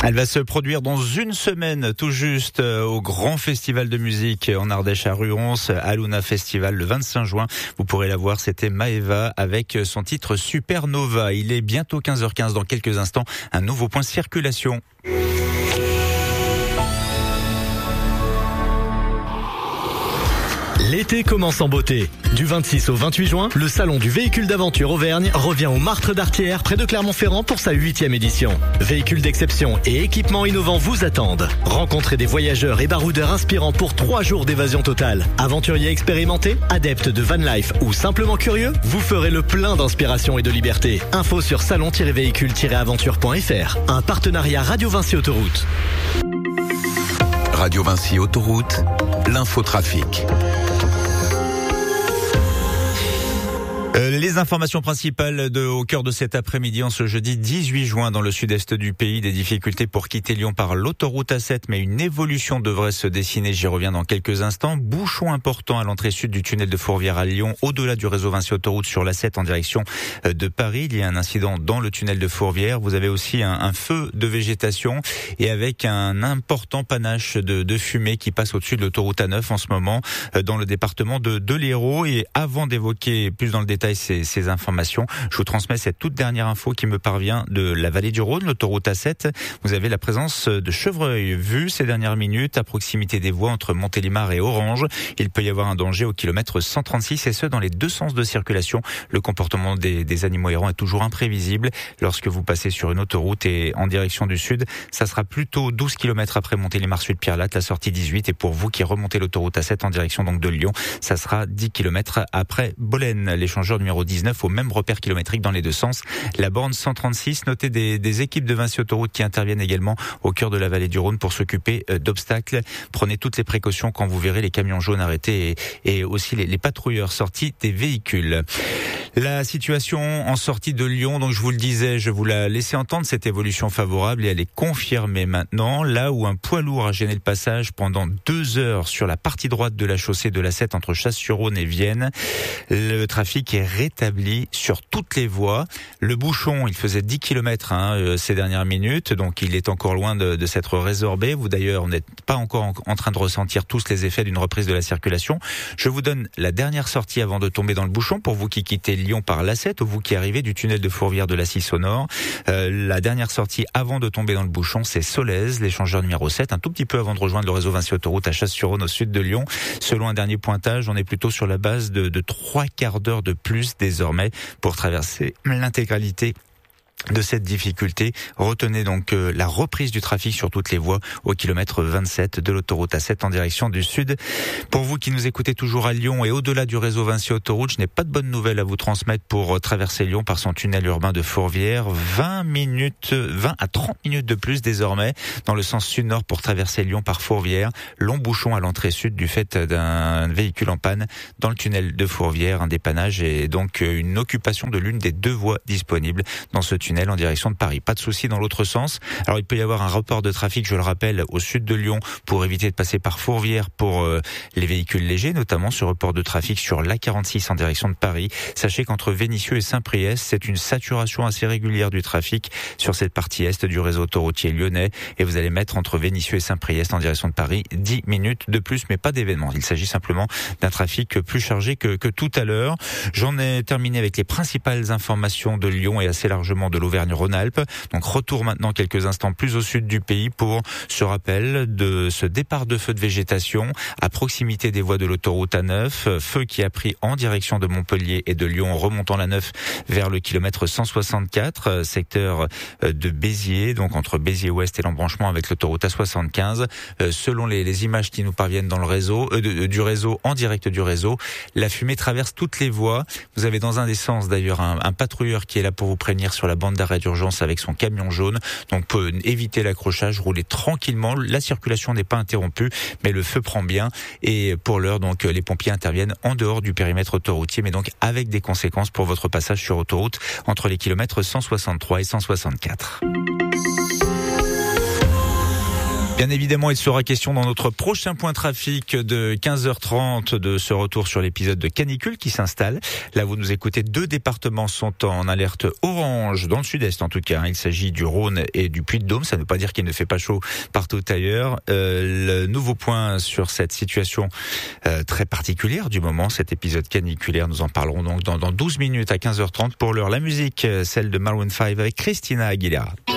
Elle va se produire dans une semaine, tout juste, au grand festival de musique en Ardèche à Ruons, Aluna Festival, le 25 juin. Vous pourrez la voir, c'était Maeva avec son titre Supernova. Il est bientôt 15h15, dans quelques instants, un nouveau point de circulation. L'été commence en beauté. Du 26 au 28 juin, le salon du véhicule d'aventure Auvergne revient au Martre d'Artière près de Clermont-Ferrand pour sa 8e édition. Véhicules d'exception et équipements innovants vous attendent. Rencontrez des voyageurs et baroudeurs inspirants pour 3 jours d'évasion totale. Aventuriers expérimentés, adeptes de van life ou simplement curieux, vous ferez le plein d'inspiration et de liberté. Info sur salon-véhicule-aventure.fr. Un partenariat Radio Vinci Autoroute. Radio Vinci Autoroute, l'infotrafic. Les informations principales au cœur de cet après-midi en ce jeudi 18 juin dans le sud-est du pays. Des difficultés pour quitter Lyon par l'autoroute A7, mais une évolution devrait se dessiner. J'y reviens dans quelques instants. Bouchon important à l'entrée sud du tunnel de Fourvière à Lyon, au-delà du réseau Vinci Autoroute sur l'A7 en direction de Paris. Il y a un incident dans le tunnel de Fourvière. Vous avez aussi un feu de végétation et avec un important panache de fumée qui passe au-dessus de l'autoroute A9 en ce moment dans le département de l'Hérault. Et avant d'évoquer plus dans le détail ces informations, je vous transmets cette toute dernière info qui me parvient de la vallée du Rhône, l'autoroute A7. Vous avez la présence de chevreuils vus ces dernières minutes à proximité des voies entre Montélimar et Orange. Il peut y avoir un danger au kilomètre 136 et ce dans les deux sens de circulation. Le comportement des animaux errants est toujours imprévisible. Lorsque vous passez sur une autoroute et en direction du sud, ça sera plutôt 12 km après Montélimar Sud Pierre-Latte, la sortie 18. Et pour vous qui remontez l'autoroute A7 en direction donc de Lyon, ça sera 10 km après Bolène. L'échangeur numéro 19 au même repère kilométrique dans les deux sens. La borne 136, notez des équipes de Vinci Autoroute qui interviennent également au cœur de la vallée du Rhône pour s'occuper d'obstacles. Prenez toutes les précautions quand vous verrez les camions jaunes arrêtés et aussi les patrouilleurs sortis des véhicules. La situation en sortie de Lyon, donc je vous le disais, je vous la laissais entendre, cette évolution favorable et elle est confirmée maintenant. Là où un poids lourd a gêné le passage pendant 2 heures sur la partie droite de la chaussée de l'A7 entre Chasse-sur-Rhône et Vienne, le trafic est rétabli sur toutes les voies. Le bouchon, il faisait 10 km ces dernières minutes, donc il est encore loin de s'être résorbé. Vous d'ailleurs, vous n'êtes pas encore en train de ressentir tous les effets d'une reprise de la circulation. Je vous donne la dernière sortie avant de tomber dans le bouchon pour vous qui quittez Lyon par l'A7 ou vous qui arrivez du tunnel de Fourvière de la Cisse au nord. La dernière sortie avant de tomber dans le bouchon, c'est Solèze, l'échangeur numéro 7, un tout petit peu avant de rejoindre le réseau Vinci Autoroute à Chasse-sur-Rhône au sud de Lyon. Selon un dernier pointage, on est plutôt sur la base de 3 quarts d'heure de plus désormais pour traverser l'intégralité de cette difficulté. Retenez donc la reprise du trafic sur toutes les voies au kilomètre 27 de l'autoroute A7 en direction du sud. Pour vous qui nous écoutez toujours à Lyon et au-delà du réseau Vinci Autoroute, je n'ai pas de bonnes nouvelles à vous transmettre pour traverser Lyon par son tunnel urbain de Fourvière. 20 à 30 minutes de plus désormais dans le sens sud-nord pour traverser Lyon par Fourvière. Long bouchon à l'entrée sud du fait d'un véhicule en panne dans le tunnel de Fourvière. Un dépannage et donc une occupation de l'une des 2 voies disponibles dans ce tunnel en direction de Paris. Pas de souci dans l'autre sens. Alors il peut y avoir un report de trafic, je le rappelle, au sud de Lyon pour éviter de passer par Fourvière pour les véhicules légers, notamment ce report de trafic sur l'A46 en direction de Paris. Sachez qu'entre Vénissieux et Saint-Priest, c'est une saturation assez régulière du trafic sur cette partie est du réseau autoroutier lyonnais et vous allez mettre entre Vénissieux et Saint-Priest en direction de Paris 10 minutes de plus, mais pas d'événement. Il s'agit simplement d'un trafic plus chargé que tout à l'heure. J'en ai terminé avec les principales informations de Lyon et assez largement de l'Auvergne-Rhône-Alpes. Donc retour maintenant quelques instants plus au sud du pays pour ce rappel de ce départ de feu de végétation à proximité des voies de l'autoroute A9. Feu qui a pris en direction de Montpellier et de Lyon en remontant la 9 vers le kilomètre 164, secteur de Béziers, donc entre Béziers-Ouest et l'embranchement avec l'autoroute A75. Selon les images qui nous parviennent dans le réseau, du réseau, en direct du réseau, la fumée traverse toutes les voies. Vous avez dans un des sens d'ailleurs un patrouilleur qui est là pour vous prévenir sur la bande d'arrêt d'urgence avec son camion jaune. Donc pour éviter l'accrochage, rouler tranquillement. La circulation n'est pas interrompue, mais le feu prend bien. Et pour l'heure, donc les pompiers interviennent en dehors du périmètre autoroutier, mais donc avec des conséquences pour votre passage sur autoroute entre les kilomètres 163 et 164. Bien évidemment, il sera question dans notre prochain point trafic de 15h30 de ce retour sur l'épisode de canicule qui s'installe. Là, vous nous écoutez, 2 départements sont en alerte orange, dans le sud-est en tout cas. Il s'agit du Rhône et du Puy-de-Dôme. Ça ne veut pas dire qu'il ne fait pas chaud partout ailleurs. Le nouveau point sur cette situation très particulière du moment, cet épisode caniculaire, nous en parlerons donc dans 12 minutes à 15h30. Pour l'heure, la musique, celle de Maroon 5 avec Christina Aguilera.